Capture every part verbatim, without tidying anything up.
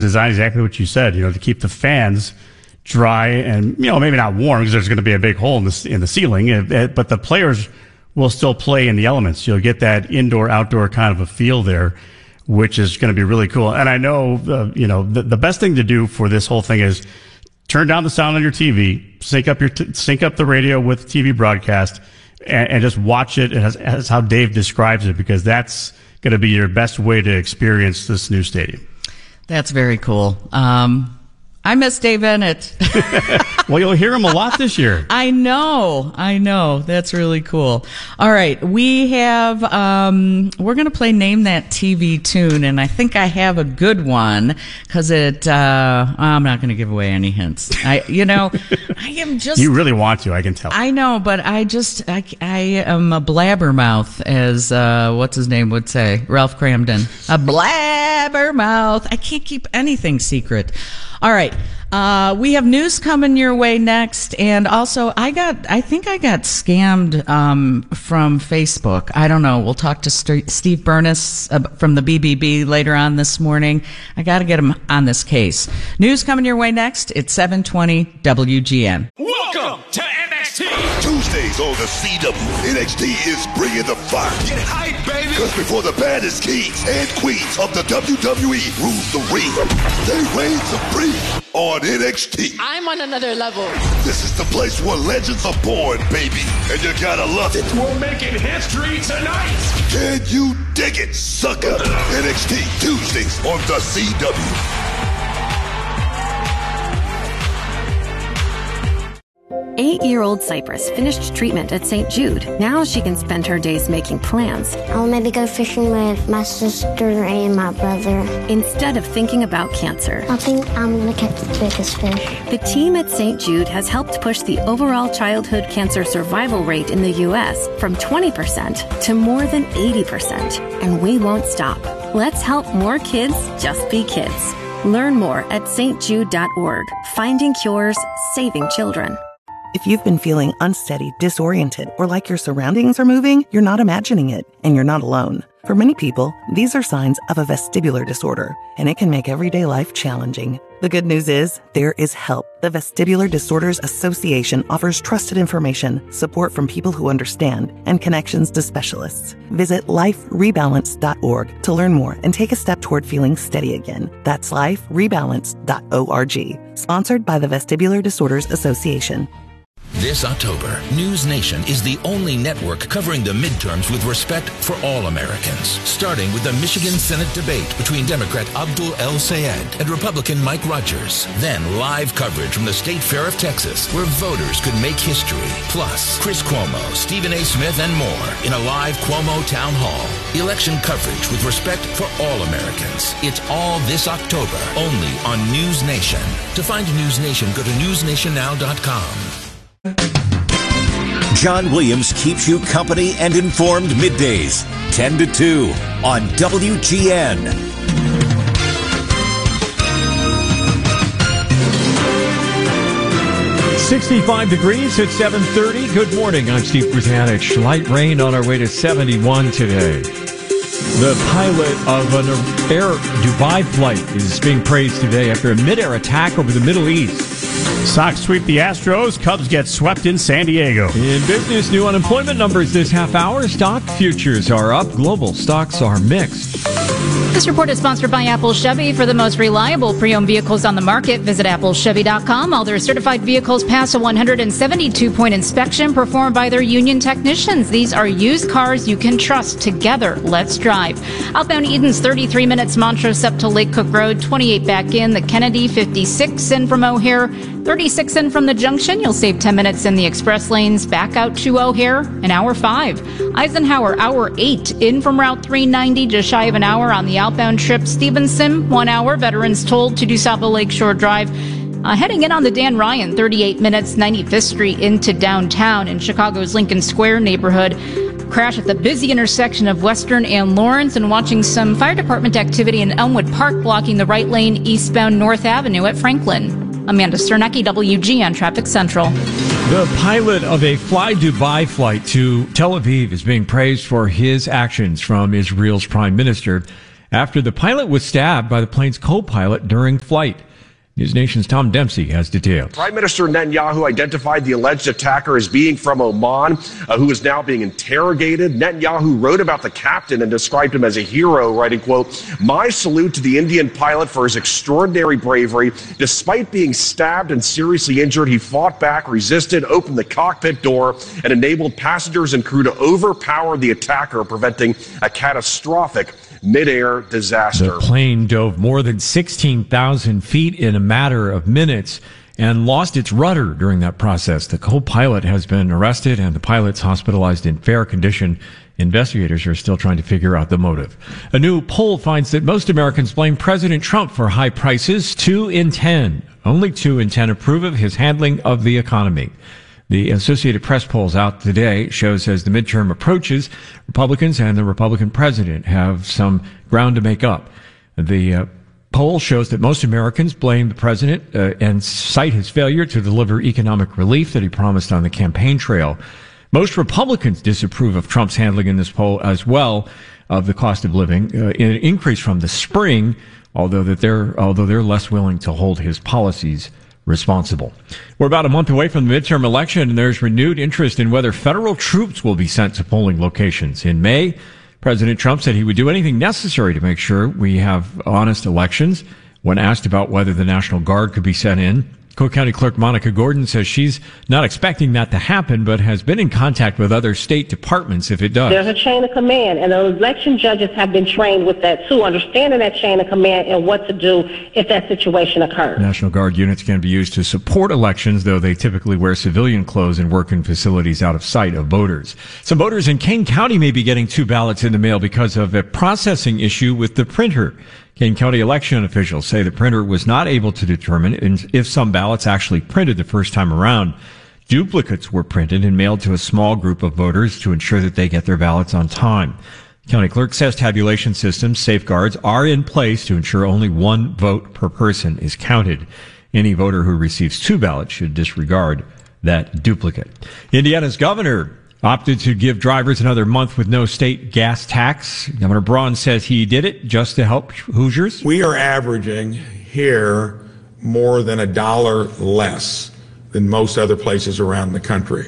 designed exactly what you said, you know, to keep the fans dry and, you know, maybe not warm because there's going to be a big hole in the, in the ceiling, but the players will still play in the elements. You'll get that indoor-outdoor kind of a feel there, which is going to be really cool. And I know, uh, you know, the, the best thing to do for this whole thing is turn down the sound on your T V, sync up your t- sync up the radio with the T V broadcast, and, and just watch it as, as how Dave describes it, because that's going to be your best way to experience this new stadium. That's very cool. Um, I miss Dave Bennett. Well, you'll hear him a lot this year. I know. I know. That's really cool. All right. We have, um, we're going to play Name That T V Tune, and I think I have a good one because it, uh, I'm not going to give away any hints. I, you know, I am just. You really want to, I can tell. I know, but I just, I, I am a blabbermouth, as, uh, what's his name would say? Ralph Cramden. A blabbermouth. I can't keep anything secret. All right. Uh, we have news coming your way next. And also, I got, I think I got scammed, um, from Facebook. I don't know. We'll talk to St- Steve Burness uh, from the B B B later on this morning. I got to get him on this case. News coming your way next. It's seven twenty W G N. Welcome to N X T. Tuesdays on the C W, N X T is bringing the fire. Get hype, baby. Because before the baddest kings and queens of the W W E rule the ring, they reign supreme on N X T. I'm on another level. This is the place where legends are born, baby. And you gotta love it. We're making history tonight. Can you dig it, sucker? N X T Tuesdays on the C W. Eight-year-old Cypress finished treatment at Saint Jude. Now she can spend her days making plans. I'll maybe go fishing with my sister and my brother. Instead of thinking about cancer. I think I'm going to catch the biggest fish. The team at Saint Jude has helped push the overall childhood cancer survival rate in the U S from twenty percent to more than eighty percent. And we won't stop. Let's help more kids just be kids. Learn more at S T jude dot org. Finding cures, saving children. If you've been feeling unsteady, disoriented, or like your surroundings are moving, you're not imagining it, and you're not alone. For many people, these are signs of a vestibular disorder, and it can make everyday life challenging. The good news is, there is help. The Vestibular Disorders Association offers trusted information, support from people who understand, and connections to specialists. Visit life rebalance dot org to learn more and take a step toward feeling steady again. That's life rebalance dot org. Sponsored by the Vestibular Disorders Association. This October, News Nation is the only network covering the midterms with respect for all Americans, starting with the Michigan Senate debate between Democrat Abdul El-Sayed and Republican Mike Rogers. Then live coverage from the State Fair of Texas, where voters could make history. Plus, Chris Cuomo, Stephen A. Smith, and more in a live Cuomo Town Hall. Election coverage with respect for all Americans. It's all this October, only on News Nation. To find News Nation, go to news nation now dot com. John Williams keeps you company and informed middays, ten to two on W G N. sixty-five degrees at seven thirty. Good morning. I'm Steve Brzanich. Light rain on our way to seventy-one today. The pilot of an Air Dubai flight is being praised today after a mid-air attack over the Middle East. Sox sweep the Astros. Cubs get swept in San Diego. In business, new unemployment numbers this half hour. Stock futures are up. Global stocks are mixed. This report is sponsored by Apple Chevy. For the most reliable pre-owned vehicles on the market, visit apple chevy dot com. All their certified vehicles pass a one hundred seventy-two point inspection performed by their union technicians. These are used cars you can trust. Together, let's drive. Outbound Eden's thirty-three minutes Montrose up to Lake Cook Road, twenty-eight back in. The Kennedy, fifty-six in from O'Hare, thirty-six in from the Junction. You'll save ten minutes in the express lanes. Back out to O'Hare, an hour five. Eisenhower, hour eight in from Route three ninety, just shy of an hour on the outbound trip. Stevenson, one hour. Veterans told to DuSable Lakeshore Drive. Uh, heading in on the Dan Ryan, thirty-eight minutes, ninety-fifth Street into downtown in Chicago's Lincoln Square neighborhood. Crash at the busy intersection of Western and Lawrence, and watching some fire department activity in Elmwood Park blocking the right lane eastbound North Avenue at Franklin. Amanda Sternecki, W G N Traffic Central. The pilot of a Fly Dubai flight to Tel Aviv is being praised for his actions from Israel's prime minister after the pilot was stabbed by the plane's co-pilot during flight. News Nation's Tom Dempsey has details. Prime Minister Netanyahu identified the alleged attacker as being from Oman, uh, who is now being interrogated. Netanyahu wrote about the captain and described him as a hero, writing, quote, "My salute to the Indian pilot for his extraordinary bravery. Despite being stabbed and seriously injured, he fought back, resisted, opened the cockpit door, and enabled passengers and crew to overpower the attacker, preventing a catastrophic mid-air disaster." The plane dove more than sixteen thousand feet in a matter of minutes and lost its rudder during that process. The co-pilot has been arrested and the pilot's hospitalized in fair condition. Investigators are still trying to figure out the motive. A new poll finds that most Americans blame President Trump for high prices. Two in ten. Only two in ten approve of his handling of the economy. The Associated Press polls out today shows as the midterm approaches, Republicans and the Republican president have some ground to make up. The uh, poll shows that most Americans blame the president uh, and cite his failure to deliver economic relief that he promised on the campaign trail. Most Republicans disapprove of Trump's handling in this poll as well of the cost of living, uh, an increase from the spring, although that they're although they're less willing to hold his policies responsible. We're about a month away from the midterm election, and there's renewed interest in whether federal troops will be sent to polling locations. In May, President Trump said he would do anything necessary to make sure we have honest elections. When asked about whether the National Guard could be sent in, Cook County Clerk Monica Gordon says she's not expecting that to happen, but has been in contact with other state departments if it does. There's a chain of command, and the election judges have been trained with that too, understanding that chain of command and what to do if that situation occurs. National Guard units can be used to support elections, though they typically wear civilian clothes and work in facilities out of sight of voters. Some voters in Kane County may be getting two ballots in the mail because of a processing issue with the printer. Kane County election officials say the printer was not able to determine if some ballots actually printed the first time around. Duplicates were printed and mailed to a small group of voters to ensure that they get their ballots on time. County clerk says tabulation systems safeguards are in place to ensure only one vote per person is counted. Any voter who receives two ballots should disregard that duplicate. Indiana's governor opted to give drivers another month with no state gas tax. Governor Braun says he did it just to help Hoosiers. We are averaging here more than a dollar less than most other places around the country.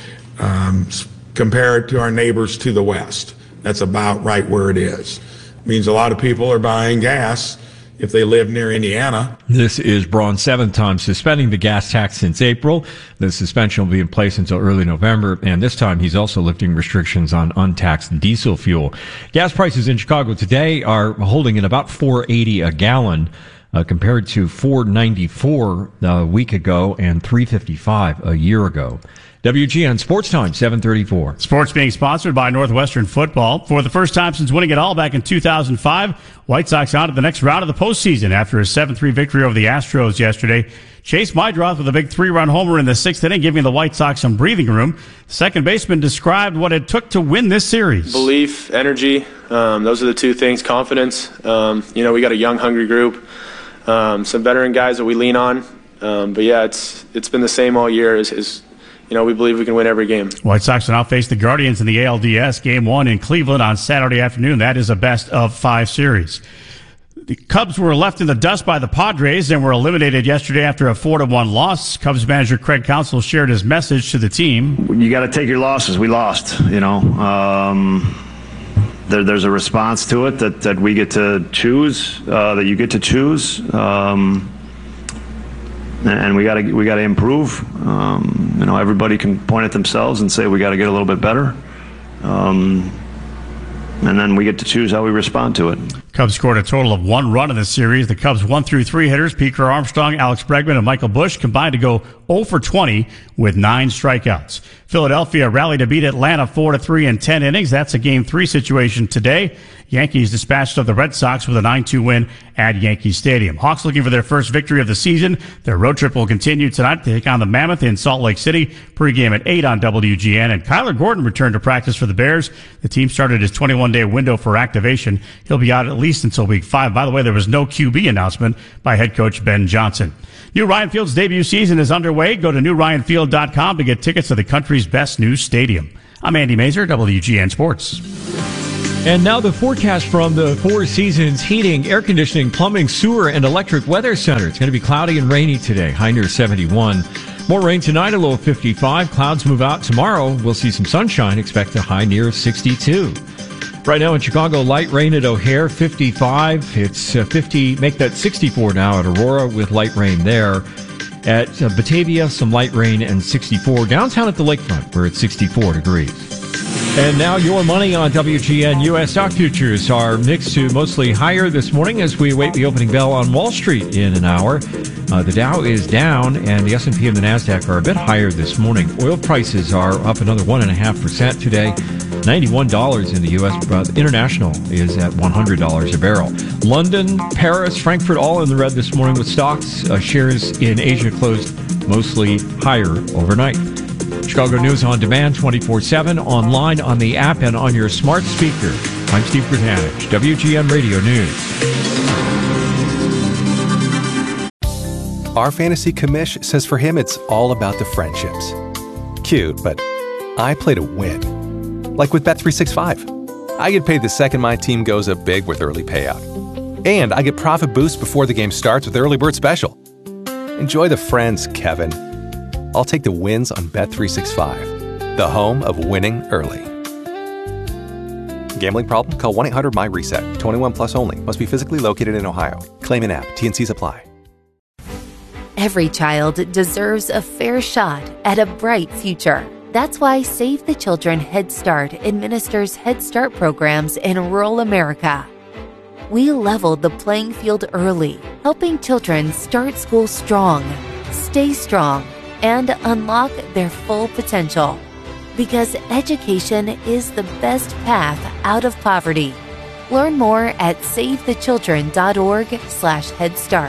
Um, compared to our neighbors to the west, that's about right where it is. It means a lot of people are buying gas if they live near Indiana. This is Braun's seventh time suspending the gas tax since April. The suspension will be in place until early November, and this time he's also lifting restrictions on untaxed diesel fuel. Gas prices in Chicago today are holding at about four eighty a gallon, uh, compared to four ninety-four a week ago and three fifty-five a year ago. W G N Sports Time, seven thirty-four. Sports being sponsored by Northwestern Football. For the first time since winning it all back in two thousand five, White Sox on to the next round of the postseason after a seven three victory over the Astros yesterday. Chase Meidroth with a big three-run homer in the sixth inning, giving the White Sox some breathing room. Second baseman described what it took to win this series. Belief, energy, um, those are the two things. Confidence. Um, you know, we got a young, hungry group, um, some veteran guys that we lean on. Um, but, yeah, it's it's been the same all year. Is, is You know, we believe we can win every game. White Sox will now face the Guardians in the A L D S Game one in Cleveland on Saturday afternoon. That is a best of five series. The Cubs were left in the dust by the Padres and were eliminated yesterday after a four to one loss. Cubs manager Craig Counsell shared his message to the team. You got to take your losses. We lost, you know. Um, there, there's a response to it that, that we get to choose, uh, that you get to choose. Um, and we got to we got to improve. Um, you know, everybody can point at themselves and say we got to get a little bit better, um, and then we get to choose how we respond to it. Cubs scored a total of one run in this series. The Cubs one through three hitters, Pete Armstrong, Alex Bregman, and Michael Busch, combined to go oh for twenty with nine strikeouts. Philadelphia rallied to beat Atlanta four to three in ten innings. That's a game three situation today. Yankees dispatched of the Red Sox with a nine two win at Yankee Stadium. Hawks looking for their first victory of the season. Their road trip will continue tonight to take on the Mammoth in Salt Lake City. Pregame at eight on W G N. And Kyler Gordon returned to practice for the Bears. The team started his twenty-one day window for activation. He'll be out at least until week five. By the way, there was no Q B announcement by head coach Ben Johnson. New Ryan Field's debut season is underway. Go to new ryan field dot com to get tickets to the country's best new stadium. I'm Andy Mazer, W G N Sports. And now the forecast from the Four Seasons Heating, Air Conditioning, Plumbing, Sewer, and Electric Weather Center. It's going to be cloudy and rainy today, high near seventy-one. More rain tonight, a low of fifty-five. Clouds move out tomorrow. We'll see some sunshine, expect a high near sixty-two. Right now in Chicago, light rain at O'Hare, fifty-five. It's uh, fifty, make that sixty-four now at Aurora with light rain there. At uh, Batavia, some light rain and sixty-four. Downtown at the lakefront, we're at sixty-four degrees. And now your money on W G N. U S stock futures are mixed to mostly higher this morning as we await the opening bell on Wall Street in an hour. Uh, the Dow is down, and the S and P and the NASDAQ are a bit higher this morning. Oil prices are up another one point five percent today. ninety-one dollars in the U S. Uh, international is at one hundred dollars a barrel. London, Paris, Frankfurt all in the red this morning with stocks. Uh, shares in Asia closed mostly higher overnight. Chicago News on demand twenty-four seven, online, on the app, and on your smart speaker. I'm Steve Grzanich, W G N Radio News. Our fantasy commish says for him it's all about the friendships. Cute, but I play to win. Like with Bet three sixty-five. I get paid the second my team goes up big with early payout. And I get profit boost before the game starts with Early Bird Special. Enjoy the friends, Kevin. I'll take the wins on Bet three sixty-five, the home of winning early. Gambling problem? Call one eight hundred my reset. twenty-one plus only. Must be physically located in Ohio. Claim in app. T and Cs apply. Every child deserves a fair shot at a bright future. That's why Save the Children Head Start administers Head Start programs in rural America. We leveled the playing field early, helping children start school strong, stay strong, and unlock their full potential. Because education is the best path out of poverty. Learn more at savethechildren.org slash Head Start.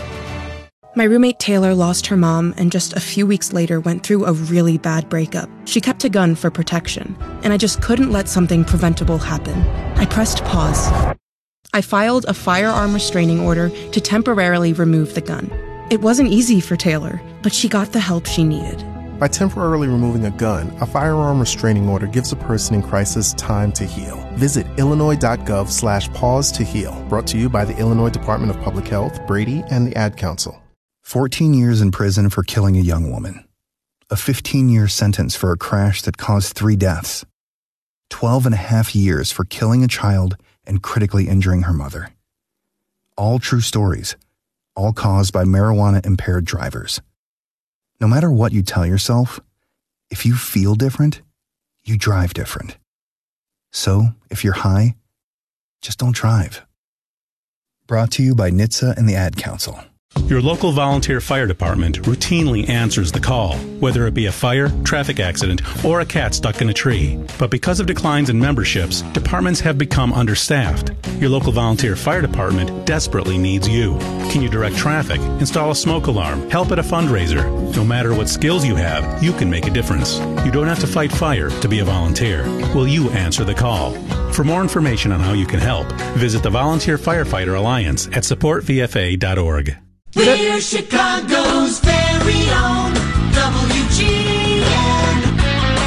My roommate Taylor lost her mom and just a few weeks later went through a really bad breakup. She kept a gun for protection, and I just couldn't let something preventable happen. I pressed pause. I filed a firearm restraining order to temporarily remove the gun. It wasn't easy for Taylor, but she got the help she needed. By temporarily removing a gun, a firearm restraining order gives a person in crisis time to heal. Visit illinois.gov slash pause to heal. Brought to you by the Illinois Department of Public Health, Brady, and the Ad Council. fourteen years in prison for killing a young woman. A fifteen-year sentence for a crash that caused three deaths. twelve and a half years for killing a child and critically injuring her mother. All true stories. All caused by marijuana-impaired drivers. No matter what you tell yourself, if you feel different, you drive different. So, if you're high, just don't drive. Brought to you by N H T S A and the Ad Council. Your local volunteer fire department routinely answers the call, whether it be a fire, traffic accident, or a cat stuck in a tree. But because of declines in memberships, departments have become understaffed. Your local volunteer fire department desperately needs you. Can you direct traffic, install a smoke alarm, help at a fundraiser? No matter what skills you have, you can make a difference. You don't have to fight fire to be a volunteer. Will you answer the call? For more information on how you can help, visit the Volunteer Firefighter Alliance at support v f a dot org. We're Chicago's very own W G N.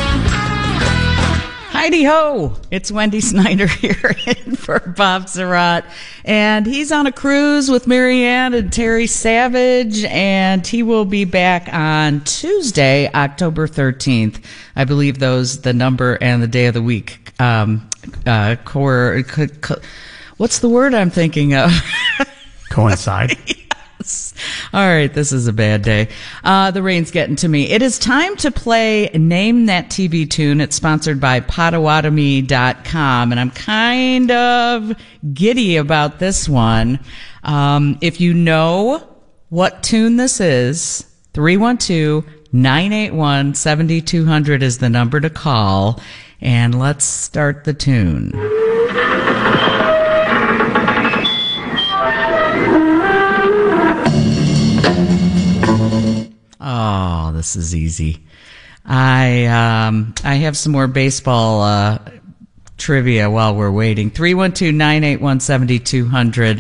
Heidi ho! It's Wendy Snyder here in for Bob Surratt. And he's on a cruise with Marianne and Terry Savage, and he will be back on Tuesday, October thirteenth. I believe those, the number and the day of the week. Um, uh, core, co- co- what's the word I'm thinking of? Coincide. All right, this is a bad day. Uh, the rain's getting to me. It is time to play Name That T V Tune. It's sponsored by Potawatomi dot com, and I'm kind of giddy about this one. Um, if you know what tune this is, three one two, nine eight one, seven two zero zero is the number to call, and let's start the tune. Oh, this is easy. I um I have some more baseball uh trivia while we're waiting. three one two, nine eight one, seven two zero zero.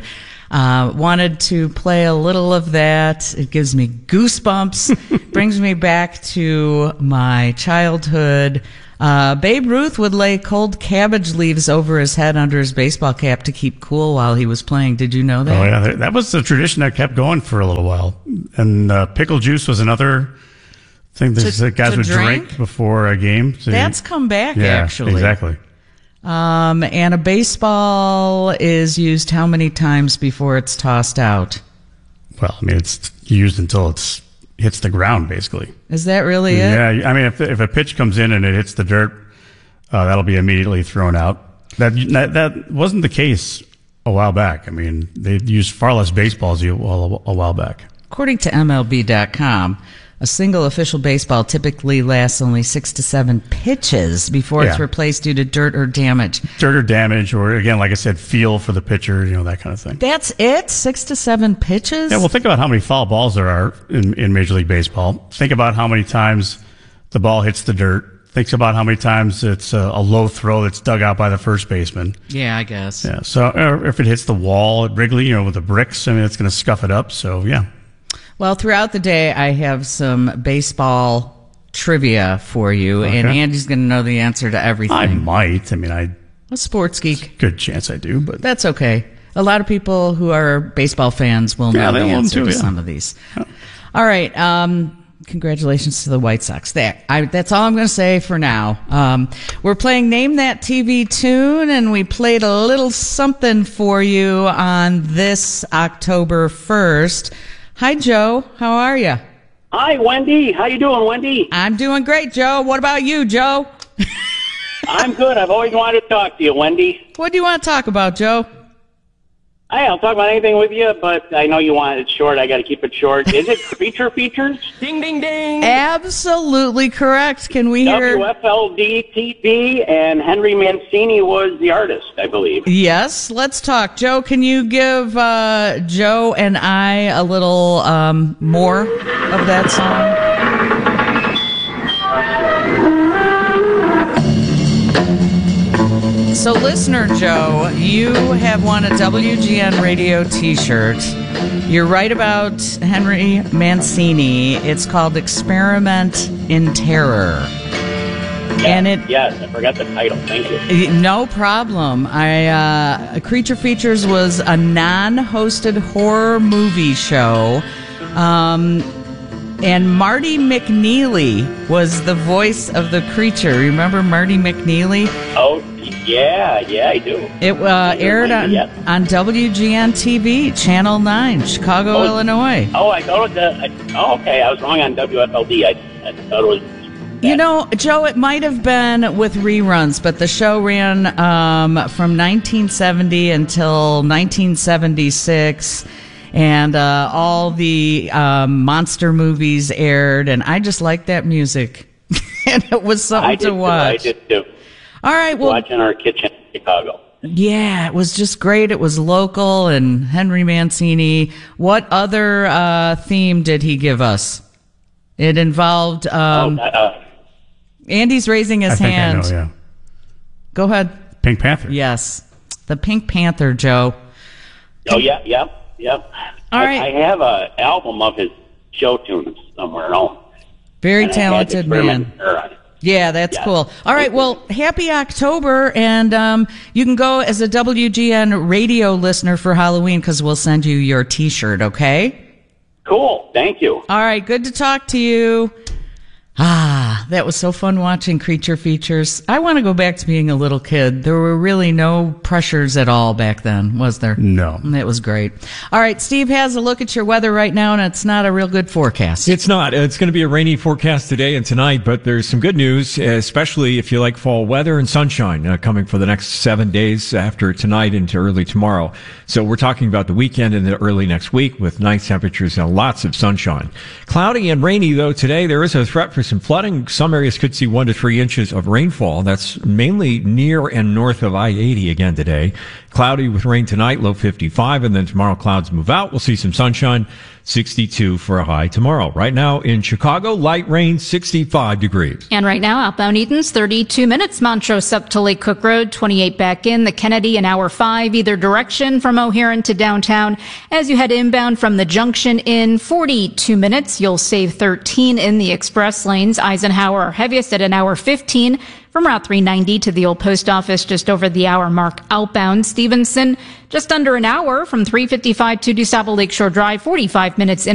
Uh, wanted to play a little of that. It gives me goosebumps, brings me back to my childhood. Uh, Babe Ruth would lay cold cabbage leaves over his head under his baseball cap to keep cool while he was playing. Did you know that? Oh, yeah. That was the tradition that kept going for a little while. And uh, pickle juice was another thing that To- guys to would drink? drink? before a game. So That's you- come back, yeah, actually. Exactly. Um, and a baseball is used how many times before it's tossed out? Well, I mean, it's used until it's hits the ground, basically. Is that really it? Yeah, I mean, if if a pitch comes in and it hits the dirt, uh, that'll be immediately thrown out. That, that that wasn't the case a while back. I mean, they used far less baseballs a, a while back. According to M L B dot com, a single official baseball typically lasts only six to seven pitches before it's Yeah. replaced due to dirt or damage. Dirt or damage, or again, like I said, feel for the pitcher, you know, that kind of thing. That's it? Six to seven pitches? Yeah, well, think about how many foul balls there are in, in Major League Baseball. Think about how many times the ball hits the dirt. Think about how many times it's a, a low throw that's dug out by the first baseman. Yeah, I guess. Yeah, so or if it hits the wall at Wrigley, you know, with the bricks, I mean, it's going to scuff it up. So, yeah. Well, throughout the day, I have some baseball trivia for you, Okay. and Andy's going to know the answer to everything. I might. I mean, I A sports geek. good chance I do, but That's okay. A lot of people who are baseball fans will Yeah, know the they'll know them answer too, to yeah. some of these. All right. Um, congratulations to the White Sox. There. I, that's all I'm going to say for now. Um, we're playing Name That T V Tune, and we played a little something for you on this October first. Hi, Joe. How are you? Hi, Wendy. How you doing, Wendy? I'm doing great, Joe. What about you, Joe? I'm good. I've always wanted to talk to you, Wendy. What do you want to talk about, Joe? Hey, I'll talk about anything with you, but I know you want it short. I got to keep it short. Is it Creature Features? Ding, ding, ding. Absolutely correct. Can we hear? W F L D T V, and Henry Mancini was the artist, I believe. Yes, let's talk. Joe, can you give uh, Joe and I a little um, more of that song? So, listener Joe, you have won a W G N radio t-shirt. You're right about Henry Mancini. It's called Experiment in Terror. Yes, And it- yes, I forgot the title. Thank you. No problem. I uh, Creature Features was a non-hosted horror movie show, um, and Marty McNeely was the voice of the creature. Remember Marty McNeely? Oh, yeah, yeah, I do. It uh, aired on, Yes. on W G N T V, Channel nine, Chicago, Oh, Illinois. Oh, I thought it was. Uh, I, oh, okay, I was wrong on W F L D. I, I thought it was. You know, Joe, it might have been with reruns, but the show ran um, from nineteen seventy until nineteen seventy-six, and uh, all the um, monster movies aired, and I just liked that music. And it was something I did to too, watch. I did too. All right, well, Watching our kitchen in Chicago. yeah, it was just great. It was local, and Henry Mancini. What other uh, theme did he give us? It involved. Um, oh, uh, Andy's raising his I think hand. I know, yeah. Go ahead. Pink Panther. Yes. The Pink Panther, Joe. Oh, yeah, yeah, yeah. All I, right. I have an album of his show tunes somewhere at home. Very And I had talented Experiment man. in Terror on it. Yeah, that's Yeah. cool. All right, well, happy October, and um, you can go as a W G N radio listener for Halloween because we'll send you your T-shirt, okay? Cool. Thank you. All right, good to talk to you. Ah, that was so fun watching Creature Features. I want to go back to being a little kid. There were really no pressures at all back then, was there? No. That was great. All right, Steve has a look at your weather right now, and it's not a real good forecast. It's not. It's going to be a rainy forecast today and tonight, but there's some good news, especially if you like fall weather and sunshine uh, coming for the next seven days after tonight into early tomorrow. So we're talking about the weekend and the early next week with nice temperatures and lots of sunshine. Cloudy and rainy, though, today. There is a threat for some flooding. Some areas could see one to three inches of rainfall. That's mainly near and north of I eighty again today. cloudy with rain tonight, low fifty-five, and then tomorrow clouds move out. We'll see some sunshine, sixty-two for a high tomorrow. Right now in Chicago, light rain, sixty-five degrees. And right now, outbound Eaton's thirty-two minutes. Montrose up to Lake Cook Road, twenty-eight back in. The Kennedy, an hour five, either direction from O'Hare to downtown. As you head inbound from the junction in, forty-two minutes. You'll save thirteen in the express lanes. Eisenhower heaviest at an hour fifteen. From Route three ninety to the old post office, just over the hour mark outbound. Stevenson, just under an hour from three fifty-five to DuSable Lakeshore Drive, forty-five minutes in.